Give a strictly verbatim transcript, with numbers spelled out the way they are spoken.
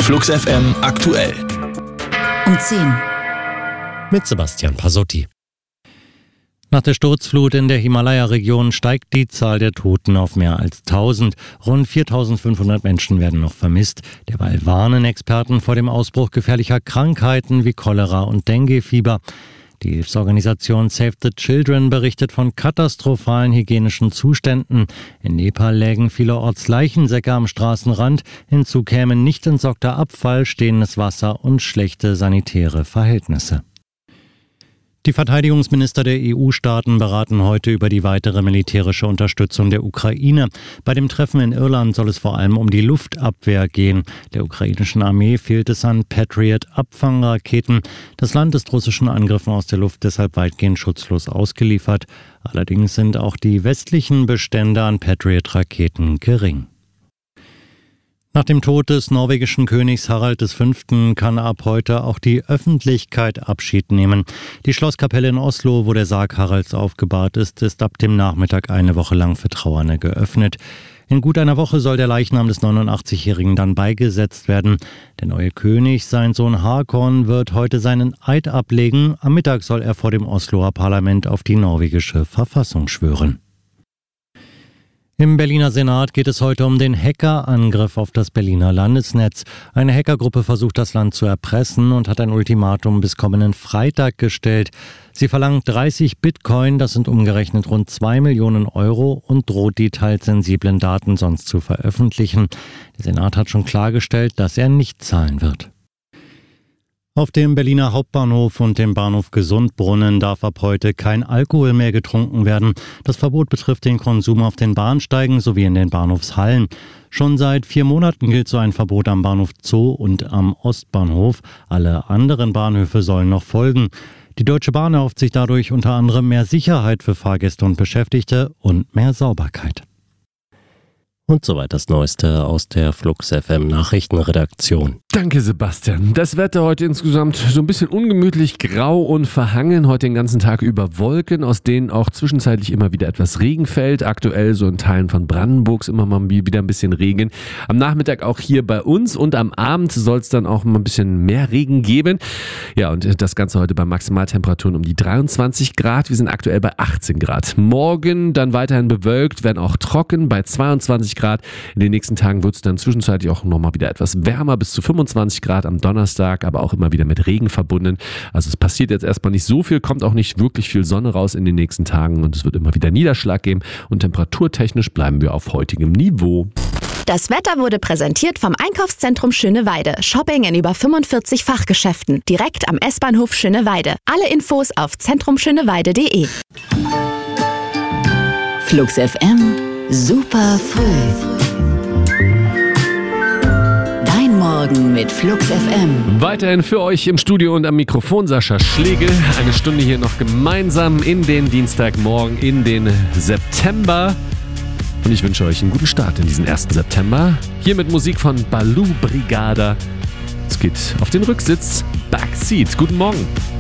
Flux F M aktuell. Um zehn. Mit Sebastian Pasotti. Nach der Sturzflut in der Himalaya-Region steigt die Zahl der Toten auf mehr als tausend. Rund viertausendfünfhundert Menschen werden noch vermisst. Derweil warnen Experten vor dem Ausbruch gefährlicher Krankheiten wie Cholera und Dengue-Fieber. Die Hilfsorganisation Save the Children berichtet von katastrophalen hygienischen Zuständen. In Nepal lägen vielerorts Leichensäcke am Straßenrand. Hinzu kämen nicht entsorgter Abfall, stehendes Wasser und schlechte sanitäre Verhältnisse. Die Verteidigungsminister der E U-Staaten beraten heute über die weitere militärische Unterstützung der Ukraine. Bei dem Treffen in Irland soll es vor allem um die Luftabwehr gehen. Der ukrainischen Armee fehlt es an Patriot-Abfangraketen. Das Land ist russischen Angriffen aus der Luft deshalb weitgehend schutzlos ausgeliefert. Allerdings sind auch die westlichen Bestände an Patriot-Raketen gering. Nach dem Tod des norwegischen Königs Harald der Fünfte kann ab heute auch die Öffentlichkeit Abschied nehmen. Die Schlosskapelle in Oslo, wo der Sarg Haralds aufgebahrt ist, ist ab dem Nachmittag eine Woche lang für Trauernde geöffnet. In gut einer Woche soll der Leichnam des neunundachtzigjährigen dann beigesetzt werden. Der neue König, sein Sohn Håkon, wird heute seinen Eid ablegen. Am Mittag soll er vor dem Osloer Parlament auf die norwegische Verfassung schwören. Im Berliner Senat geht es heute um den Hackerangriff auf das Berliner Landesnetz. Eine Hackergruppe versucht, das Land zu erpressen und hat ein Ultimatum bis kommenden Freitag gestellt. Sie verlangt dreißig Bitcoin, das sind umgerechnet rund zwei Millionen Euro, und droht, die teils sensiblen Daten sonst zu veröffentlichen. Der Senat hat schon klargestellt, dass er nicht zahlen wird. Auf dem Berliner Hauptbahnhof und dem Bahnhof Gesundbrunnen darf ab heute kein Alkohol mehr getrunken werden. Das Verbot betrifft den Konsum auf den Bahnsteigen sowie in den Bahnhofshallen. Schon seit vier Monaten gilt so ein Verbot am Bahnhof Zoo und am Ostbahnhof. Alle anderen Bahnhöfe sollen noch folgen. Die Deutsche Bahn erhofft sich dadurch unter anderem mehr Sicherheit für Fahrgäste und Beschäftigte und mehr Sauberkeit. Und soweit das Neueste aus der Flux F M Nachrichtenredaktion. Danke, Sebastian. Das Wetter heute insgesamt so ein bisschen ungemütlich, grau und verhangen. Heute den ganzen Tag über Wolken, aus denen auch zwischenzeitlich immer wieder etwas Regen fällt. Aktuell so in Teilen von Brandenburgs immer mal wieder ein bisschen Regen. Am Nachmittag auch hier bei uns und am Abend soll es dann auch mal ein bisschen mehr Regen geben. Ja, und das Ganze heute bei Maximaltemperaturen um die dreiundzwanzig Grad. Wir sind aktuell bei achtzehn Grad. Morgen dann weiterhin bewölkt, werden auch trocken bei zweiundzwanzig Grad. In den nächsten Tagen wird es dann zwischenzeitlich auch nochmal wieder etwas wärmer, bis zu fünfundzwanzig Grad am Donnerstag, aber auch immer wieder mit Regen verbunden. Also es passiert jetzt erstmal nicht so viel, kommt auch nicht wirklich viel Sonne raus in den nächsten Tagen und es wird immer wieder Niederschlag geben und temperaturtechnisch bleiben wir auf heutigem Niveau. Das Wetter wurde präsentiert vom Einkaufszentrum Schöneweide. Shopping in über fünfundvierzig Fachgeschäften. Direkt am S-Bahnhof Schöneweide. Alle Infos auf zentrumschöneweide punkt de. Flux F M. Super früh. Dein Morgen mit Flux F M. Weiterhin für euch im Studio und am Mikrofon Sascha Schlegel. Eine Stunde hier noch gemeinsam in den Dienstagmorgen, in den September. Und ich wünsche euch einen guten Start in diesen ersten September. Hier mit Musik von Baloo Brigada. Es geht auf den Rücksitz. Backseat. Guten Morgen.